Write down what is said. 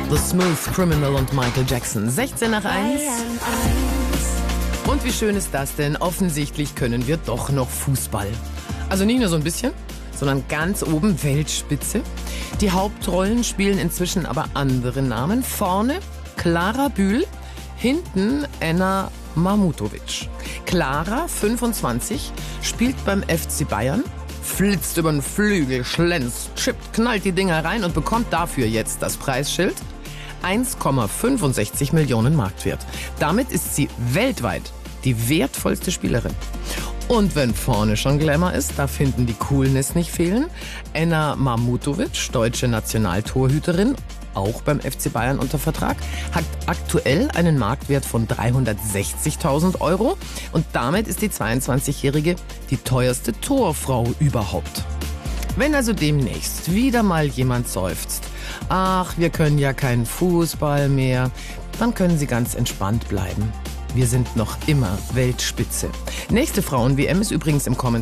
The Smooth Criminal und Michael Jackson. 16 nach 1. Und wie schön ist das denn? Offensichtlich können wir doch noch Fußball. Also nicht nur so ein bisschen, sondern ganz oben Weltspitze. Die Hauptrollen spielen inzwischen aber andere Namen. Vorne Clara Bühl, hinten Anna Mahmutovic. Clara, 25, spielt beim FC Bayern, flitzt über den Flügel, schlänzt, chippt, knallt die Dinger rein und bekommt dafür jetzt das Preisschild. 1,65 Millionen Marktwert. Damit ist sie weltweit die wertvollste Spielerin. Und wenn vorne schon Glamour ist, da finden die Coolness nicht fehlen. Anna Mahmutovic, deutsche Nationaltorhüterin, auch beim FC Bayern unter Vertrag, hat aktuell einen Marktwert von 360.000 Euro. Und damit ist die 22-Jährige die teuerste Torfrau überhaupt. Wenn also demnächst wieder mal jemand seufzt, ach, wir können ja keinen Fußball mehr, dann können Sie ganz entspannt bleiben. Wir sind noch immer Weltspitze. Nächste Frauen-WM ist übrigens im kommenden